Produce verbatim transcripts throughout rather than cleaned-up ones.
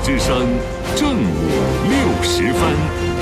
之声正午六时分。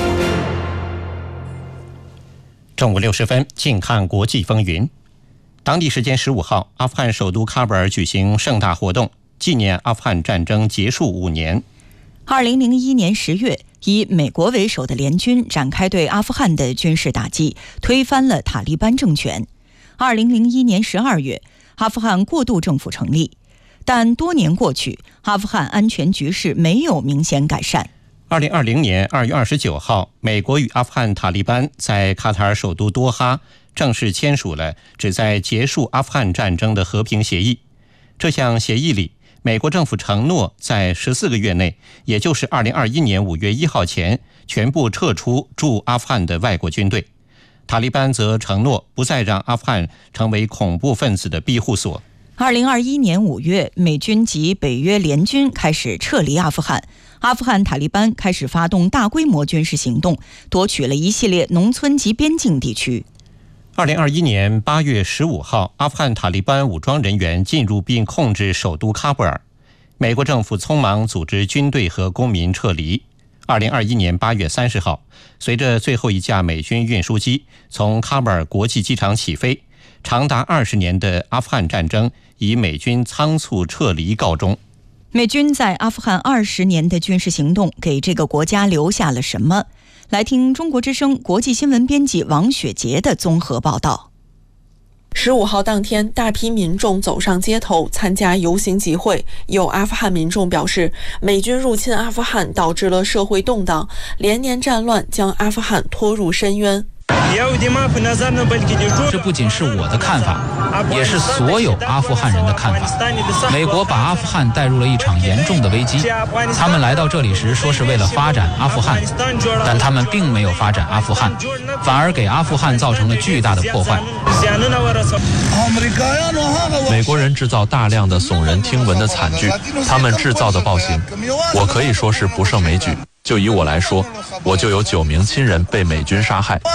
正午六十分，近看国际风云。当地时间十五号，阿富汗首都喀布尔举行盛大活动，纪念阿富汗战争结束五年。 二零零一年十月，以美国为首的联军展开对阿富汗的军事打击，推翻了塔利班政权。二零零一年十二月，阿富汗过渡政府成立，但多年过去，阿富汗安全局势没有明显改善。 二零二零年二月二十九号，美国与阿富汗塔利班在卡塔尔首都多哈正式签署了旨在结束阿富汗战争的和平协议。这项协议里，美国政府承诺在十四个月内，也就是二零二一年五月一号前，全部撤出驻阿富汗的外国军队。塔利班则承诺不再让阿富汗成为恐怖分子的庇护所。 二零二一年五月，美军及北约联军开始撤离阿富汗，阿富汗塔利班开始发动大规模军事行动，夺取了一系列农村及边境地区。 二零二一年八月十五号，阿富汗塔利班武装人员进入并控制首都喀布尔，美国政府匆忙组织军队和公民撤离。二零二一年八月三十号，随着最后一架美军运输机从喀布尔国际机场起飞，长达二十年的阿富汗战争以美军仓促撤离告终。 美军在阿富汗二十年的军事行动给这个国家留下了什么？来听中国之声国际新闻编辑王雪杰的综合报道。 十五号当天，大批民众走上街头参加游行集会。有阿富汗民众表示，美军入侵阿富汗导致了社会动荡，连年战乱将阿富汗拖入深渊。 这不仅是我的看法，也是所有阿富汗人的看法。美国把阿富汗带入了一场严重的危机。他们来到这里时说是为了发展阿富汗，但他们并没有发展阿富汗，反而给阿富汗造成了巨大的破坏。 美国人制造大量的耸人听闻的惨剧，他们制造的暴行，我可以说是不胜枚举。就以我来说，我就有九名亲人被美军杀害。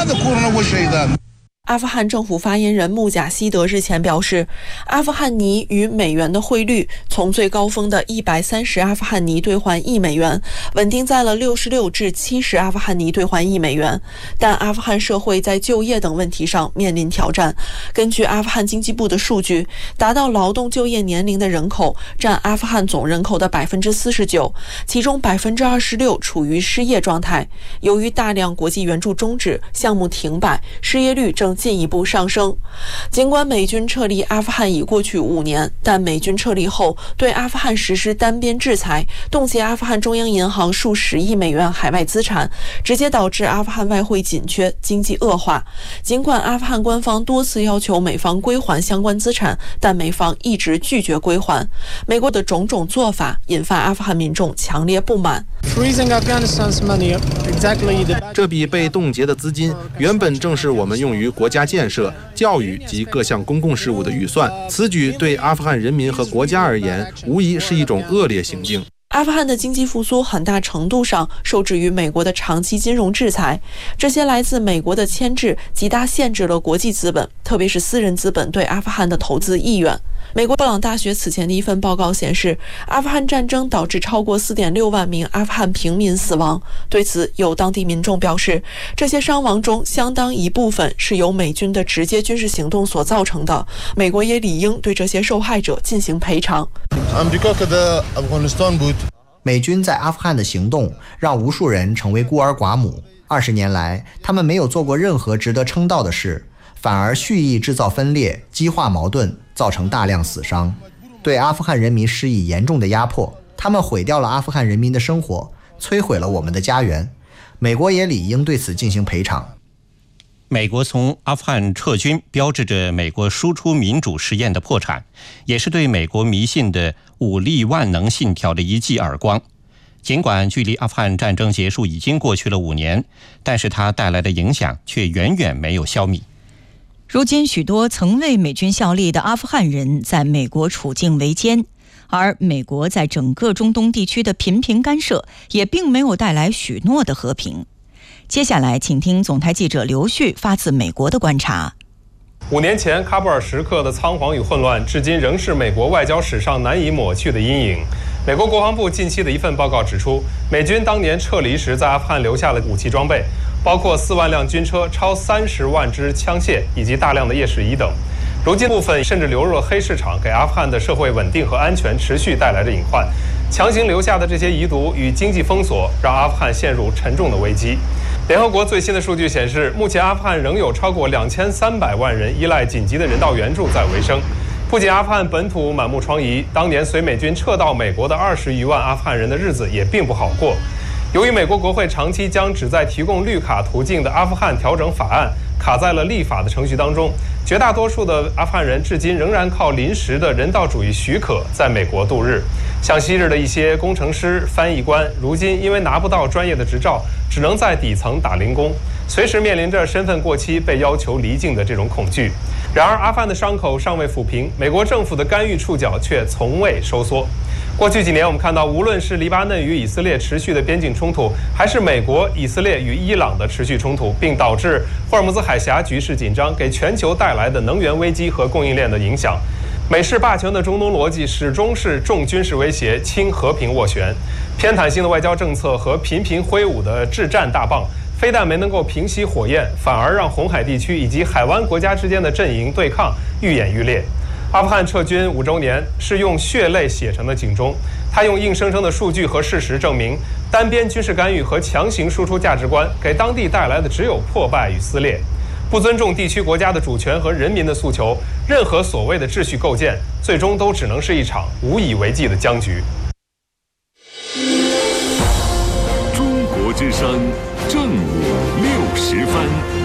阿富汗政府发言人穆贾希德日前表示，阿富汗尼与美元的汇率从最高峰的一百三十阿富汗尼兑换一美元，稳定在了六十六至七十阿富汗尼兑换一美元。但阿富汗社会在就业等问题上面临挑战。根据阿富汗经济部的数据，达到劳动就业年龄的人口占阿富汗总人口的百分之四十九，其中百分之二十六处于失业状态。由于大量国际援助终止，项目停摆，失业率正进一步上升。尽管美军撤离阿富汗已过去五年，但美军撤离后对阿富汗实施单边制裁，冻结阿富汗中央银行数十亿美元海外资产，直接导致阿富汗外汇紧缺，经济恶化。尽管阿富汗官方多次要求美方归还相关资产，但美方一直拒绝归还。美国的种种做法引发阿富汗民众强烈不满。 这笔被冻结的资金原本正是我们用于国家建设、教育及各项公共事务的预算，此举对阿富汗人民和国家而言，无疑是一种恶劣行径。 阿富汗的经济复苏很大程度上受制于美国的长期金融制裁，这些来自美国的牵制极大限制了国际资本，特别是私人资本对阿富汗的投资意愿。美国布朗大学此前的一份报告显示，阿富汗战争导致超过 四点六万名阿富汗平民死亡。对此，有当地民众表示，这些伤亡中相当一部分是由美军的直接军事行动所造成的，美国也理应对这些受害者进行赔偿。 美军在阿富汗的行动让无数人成为孤儿寡母。二十年来，他们没有做过任何值得称道的事，反而蓄意制造分裂，激化矛盾，造成大量死伤，对阿富汗人民施以严重的压迫。他们毁掉了阿富汗人民的生活，摧毁了我们的家园。美国也理应对此进行赔偿。 美国从阿富汗撤军，标志着美国输出民主实验的破产，也是对美国迷信的武力万能信条的一记耳光。尽管距离阿富汗战争结束已经过去了五年，但是它带来的影响却远远没有消弭。 如今，许多曾为美军效力的阿富汗人在美国处境维艰，而美国在整个中东地区的频频干涉，也并没有带来许诺的和平。接下来，请听总台记者刘旭发自美国的观察。 五年前，喀布尔时刻的仓皇与混乱，至今仍是美国外交史上难以抹去的阴影。 美国国防部近期的一份报告指出，美军当年撤离时在阿富汗留下了武器装备，包括四万辆军车、超三十万支枪械以及大量的夜视仪等。如今部分甚至流入了黑市场，给阿富汗的社会稳定和安全持续带来着隐患。强行留下的这些遗毒与经济封锁，让阿富汗陷入沉重的危机。联合国最新的数据显示，目前阿富汗仍有超过两千三百万人依赖紧急的人道援助在维生。不仅阿富汗本土满目疮痍，当年随美军撤到美国的二十余万阿富汗人的日子也并不好过。由于美国国会长期将旨在提供绿卡途径的阿富汗调整法案卡在了立法的程序当中，绝大多数的阿富汗人至今仍然靠临时的人道主义许可在美国度日。像昔日的一些工程师、翻译官，如今因为拿不到专业的执照，只能在底层打零工，随时面临着身份过期被要求离境的这种恐惧。然而，阿富汗的伤口尚未抚平，美国政府的干预触角却从未收缩。过去几年，我们看到，无论是黎巴嫩与以色列持续的边境冲突，还是美国、以色列与伊朗的持续冲突，并导致霍尔木兹海峡局势紧张，给全球带来的能源危机和供应链的影响。美式霸权的中东逻辑始终是重军事威胁，轻和平斡旋。偏袒性的外交政策和频频挥舞的制战大棒，非但没能够平息火焰，反而让红海地区以及海湾国家之间的阵营对抗愈演愈烈。阿富汗撤军五周年是用血泪写成的警钟，它用硬生生的数据和事实证明，单边军事干预和强行输出价值观给当地带来的只有破败与撕裂。不尊重地区国家的主权和人民的诉求，任何所谓的秩序构建，最终都只能是一场无以为继的僵局。 中国之声正午六时分。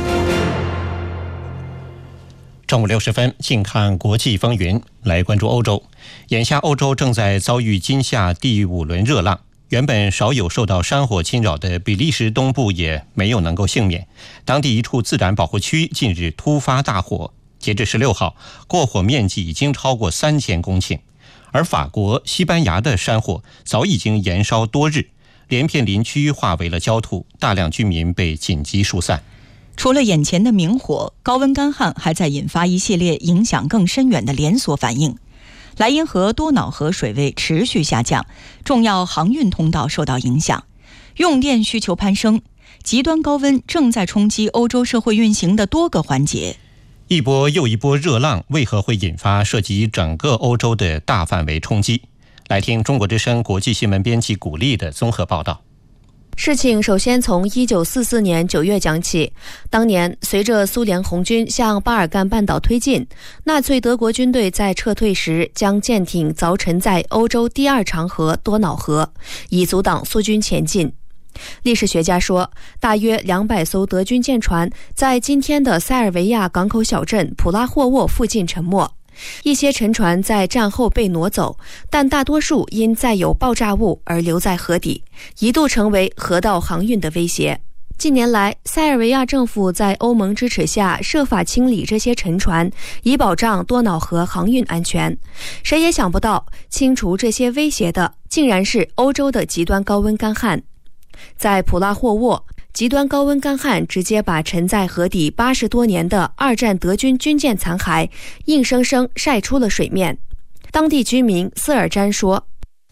正午六十分，静看国际风云，来关注欧洲。眼下，欧洲正在遭遇今夏第五轮热浪。原本少有受到山火侵扰的比利时东部也没有能够幸免，当地一处自然保护区近日突发大火，截至十六号，过火面积已经超过三千公顷。而法国、西班牙的山火早已经延烧多日，连片林区化为了焦土，大量居民被紧急疏散。 除了眼前的明火，高温干旱还在引发一系列影响更深远的连锁反应。莱茵河、多瑙河水位持续下降，重要航运通道受到影响，用电需求攀升，极端高温正在冲击欧洲社会运行的多个环节。 一波又一波热浪为何会引发涉及整个欧洲的大范围冲击？来听中国之声国际新闻编辑古丽的综合报道。 事情首先从一九四四年九月讲起。当年，随着苏联红军向巴尔干半岛推进，纳粹德国军队在撤退时将舰艇凿沉在欧洲第二长河多瑙河，以阻挡苏军前进。历史学家说，大约两百艘德军舰船在今天的塞尔维亚港口小镇普拉霍沃附近沉没。一些沉船在战后被挪走，但大多数因载有爆炸物而留在河底，一度成为河道航运的威胁。近年来，塞尔维亚政府在欧盟支持下设法清理这些沉船，以保障多瑙河航运安全。谁也想不到，清除这些威胁的竟然是欧洲的极端高温干旱。在普拉霍沃，极端高温干旱直接把沉在河底八十多年的二战德军军舰残骸硬生生晒出了水面。当地居民斯尔詹说，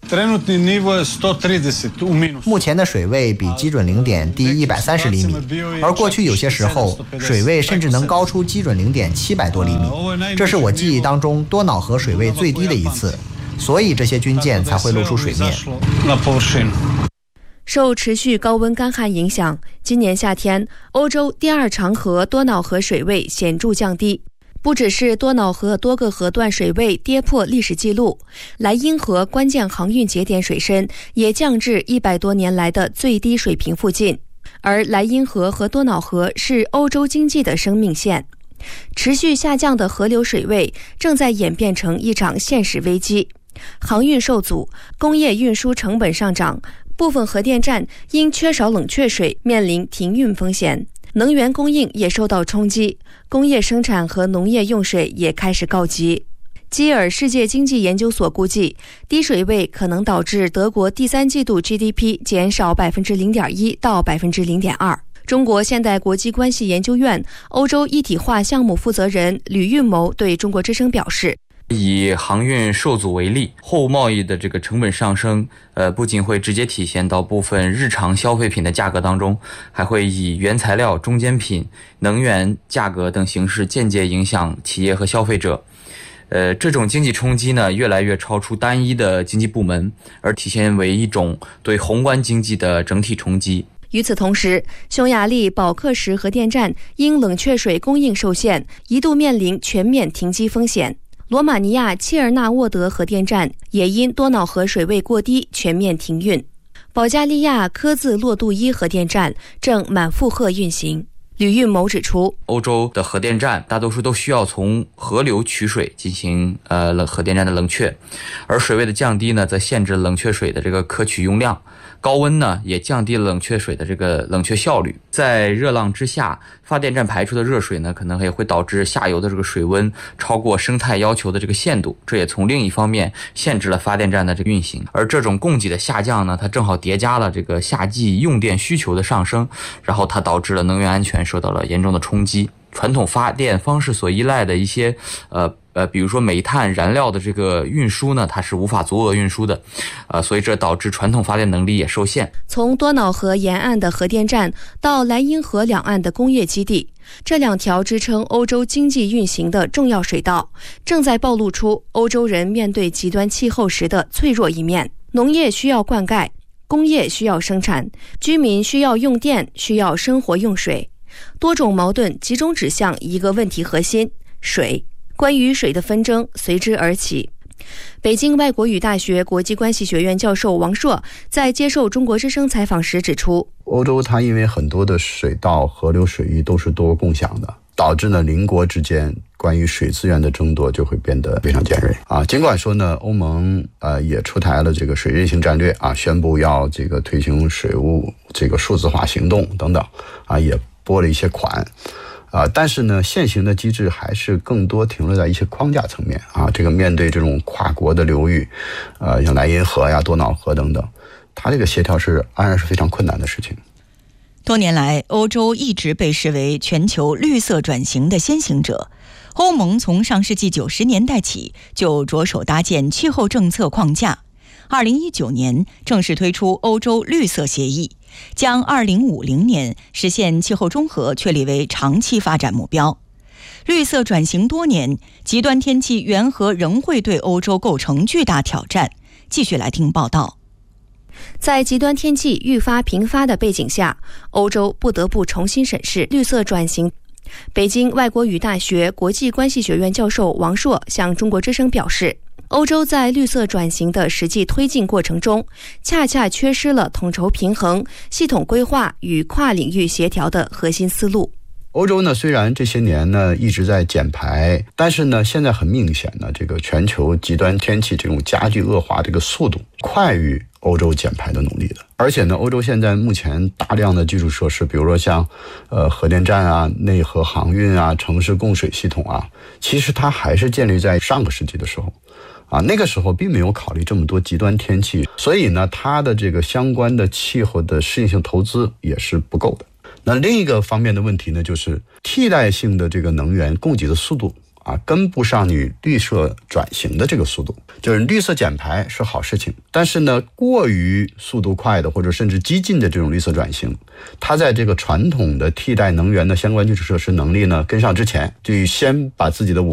目前的水位比基准零点低一百三十厘米，而过去有些时候水位甚至能高出基准零点七百多厘米，这是我记忆当中多瑙河水位最低的一次，所以这些军舰才会露出水面。 受持续高温干旱影响，今年夏天欧洲第二长河多瑙河水位显著降低。不只是多瑙河多个河段水位跌破历史记录，莱茵河关键航运节点水深也降至一百多年来的最低水平附近。而莱茵河和多瑙河是欧洲经济的生命线，持续下降的河流水位正在演变成一场现实危机。航运受阻，工业运输成本上涨，部分核电站因缺少冷却水面临停运风险，能源供应也受到冲击，工业生产和农业用水也开始告急。基尔世界经济研究所估计，低水位可能导致德国第三季度 G D P 减少 百分之零点一 到 百分之零点二。中国现代国际关系研究院欧洲一体化项目负责人吕运谋对中国之声表示， 以航运受阻为例，货物贸易的这个成本上升，呃，不仅会直接体现到部分日常消费品的价格当中，还会以原材料、中间品、能源价格等形式间接影响企业和消费者。呃，这种经济冲击呢，越来越超出单一的经济部门，而体现为一种对宏观经济的整体冲击。 与此同时，匈牙利保克什核电站因冷却水供应受限，一度面临全面停机风险。罗马尼亚切尔纳沃德核电站也因多瑙河水位过低全面停运。保加利亚科兹洛杜伊核电站正满负荷运行。吕运谋指出， 欧洲的核电站大多数都需要从河流取水进行呃冷核电站的冷却，而水位的降低呢，则限制冷却水的这个可取用量。高温呢，也降低了冷却水的这个冷却效率。在热浪之下，发电站排出的热水呢，可能也会导致下游的这个水温超过生态要求的这个限度，这也从另一方面限制了发电站的这个运行。而这种供给的下降呢，它正好叠加了这个夏季用电需求的上升，然后它导致了能源安全受到了严重的冲击。传统发电方式所依赖的一些呃呃，比如说煤炭燃料的这个运输呢，它是无法足额运输的，呃，所以这导致传统发电能力也受限。 从多瑙河沿岸的核电站到莱茵河两岸的工业基地，这两条支撑欧洲经济运行的重要水道，正在暴露出欧洲人面对极端气候时的脆弱一面。农业需要灌溉，工业需要生产，居民需要用电，需要生活用水。多种矛盾集中指向一个问题核心：水。关于水的纷争随之而起。北京外国语大学国际关系学院教授王硕在接受中国之声采访时指出， 欧洲它因为很多的水道、河流、水域都是多个共享的，导致呢邻国之间关于水资源的争夺就会变得非常尖锐啊。尽管说呢，欧盟呃也出台了这个水韧性战略啊，宣布要这个推行水务这个数字化行动等等啊，也拨了一些款。啊，但是呢，现行的机制还是更多停留在一些框架层面啊。这个面对这种跨国的流域，呃，像莱茵河呀、多瑙河等等，它这个协调是安然是非常困难的事情。 多年来，欧洲一直被视为全球绿色转型的先行者。欧盟从上世纪九十年代起就着手搭建气候政策框架。二零一九年正式推出欧洲绿色协议，将二零五零年实现气候中和确立为长期发展目标。绿色转型多年，极端天气缘何仍会对欧洲构成巨大挑战？继续来听报道。 在极端天气愈发频发的背景下，欧洲不得不重新审视绿色转型。北京外国语大学国际关系学院教授王硕向中国之声表示，欧洲在绿色转型的实际推进过程中，恰恰缺失了统筹平衡、系统规划与跨领域协调的核心思路。 欧洲呢，虽然这些年呢一直在减排，但是呢，现在很明显呢，这个全球极端天气这种加剧恶化这个速度快于欧洲减排的努力的。而且呢，欧洲现在目前大量的基础设施，比如说像呃核电站啊、内河航运啊、城市供水系统啊，其实它还是建立在上个世纪的时候。啊，那个时候并没有考虑这么多极端天气，所以呢，它的这个相关的气候的适应性投资也是不够的。那另一个方面的问题呢，就是替代性的这个能源供给的速度啊，跟不上你绿色转型的这个速度。就是绿色减排是好事情，但是呢，过于速度快的或者甚至激进的这种绿色转型，它在这个传统的替代能源的相关基础设施能力呢跟上之前，就先把自己的五